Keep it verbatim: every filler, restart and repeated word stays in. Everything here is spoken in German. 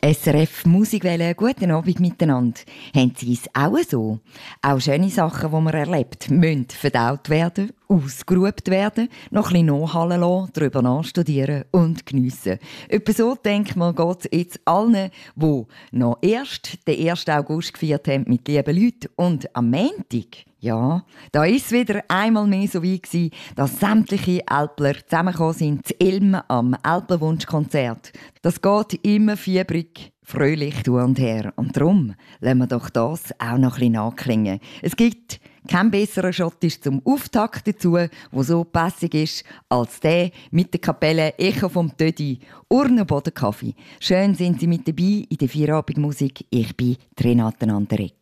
S R F Musikwelle, guten Abend miteinander. Haben Sie es auch so? Auch schöne Sachen, die man erlebt, müssen verdaut werden, ausgeruht werden, noch ein bisschen nachhallen lassen, darüber nachstudieren und geniessen. Etwa so denkt man, geht jetzt allen, die noch erst den ersten August gefeiert haben mit lieben Leuten und am Montag. Ja, da ist es wieder einmal mehr so weit gewesen, dass sämtliche Älpler zusammengekommen sind zu Ilmen am Älplerwunschkonzert. Das geht immer fiebrig, fröhlich zu und her. Und darum lassen wir doch das auch noch ein bisschen nachklingen. Es gibt keinen besseren Schottisch zum Auftakt dazu, wo so passig ist, als der mit der Kapelle Echo vom Tödi, Urnenboden Kaffee. Schön sind Sie mit dabei in der Feierabendmusik. Ich bin Renate Anderegg.